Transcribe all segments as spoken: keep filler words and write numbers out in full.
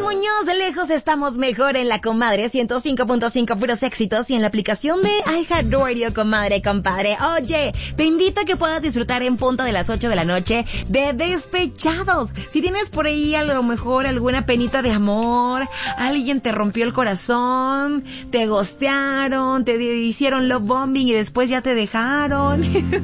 Muñoz, de lejos estamos mejor en La Comadre, ciento cinco punto cinco puros éxitos y en la aplicación de iHeartRadio, comadre, compadre. Oye, te invito a que puedas disfrutar en punto de las ocho de la noche de Despechados. Si tienes por ahí a lo mejor alguna penita de amor, alguien te rompió el corazón, te gostearon, te hicieron love bombing y después ya te dejaron,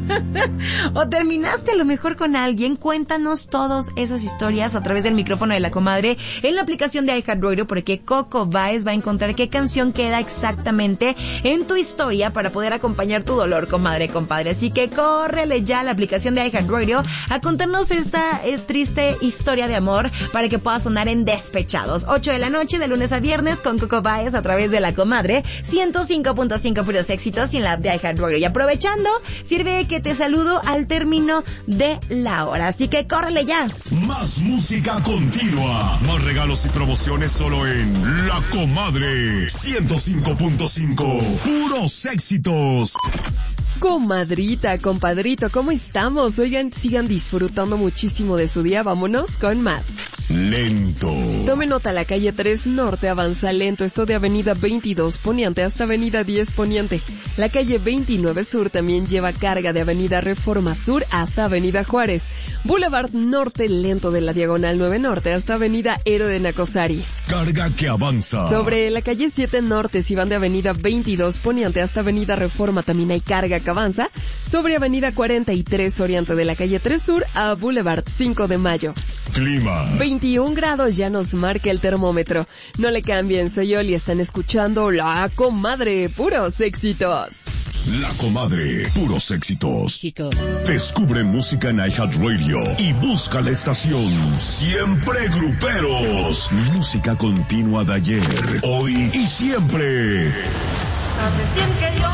o terminaste a lo mejor con alguien, cuéntanos todas esas historias a través del micrófono de La Comadre en la aplicación de iHeartRadio, porque Coco Baez va a encontrar qué canción queda exactamente en tu historia para poder acompañar tu dolor, comadre, compadre. Así que córrele ya a la aplicación de iHeartRadio a contarnos esta eh, triste historia de amor para que pueda sonar en Despechados. ocho de la noche de lunes a viernes con Coco Baez a través de La Comadre, ciento cinco punto cinco puros éxitos y en la app de iHeartRadio. Y aprovechando, sirve que te saludo al término de la hora. Así que córrele ya. Más música continua, más regalos y promociones solo en La Comadre, ciento cinco punto cinco, puros éxitos. Comadrita, compadrito, ¿cómo estamos? Oigan, sigan disfrutando muchísimo de su día. Vámonos con más. Lento. Tome nota, la calle tres Norte avanza lento, esto de avenida veintidós Poniente hasta avenida diez Poniente. La calle veintinueve Sur también lleva carga de avenida Reforma Sur hasta avenida Juárez. Boulevard Norte lento de la diagonal nueve Norte hasta avenida Héroe de Nacosari. Carga que avanza. Sobre la calle siete Norte, si van de avenida veintidós Poniente hasta avenida Reforma, también hay carga que avanza. Sobre avenida cuarenta y tres Oriente de la calle tres Sur a Boulevard cinco de Mayo. Clima. veintiún grados ya nos marca el termómetro. No le cambien, soy Oli, están escuchando La Comadre, puros éxitos. La Comadre, puros éxitos. Chicos. Descubre música en iHeartRadio y busca la estación Siempre Gruperos. Música continua de ayer, hoy y siempre. Hace siempre yo.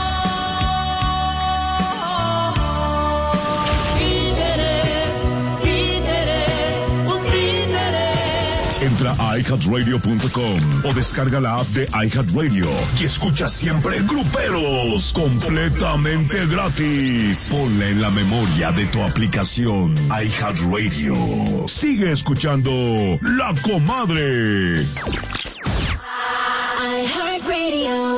Entra a i heart radio punto com o descarga la app de iHeartRadio y escucha Siempre Gruperos completamente gratis. Ponla en la memoria de tu aplicación iHeartRadio. Sigue escuchando La Comadre. iHeartRadio.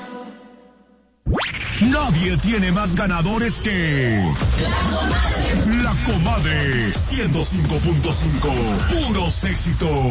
Nadie tiene más ganadores que La Comadre. La Comadre, ciento cinco punto cinco, puros éxitos.